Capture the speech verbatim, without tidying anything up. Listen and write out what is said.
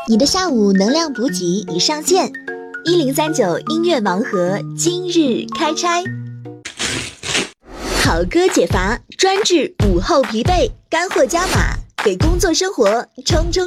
你的下午能量补给已上线，一零三九音乐盲盒今日开拆。好歌解乏，专治午后疲惫，干货加码，给工作生活冲冲。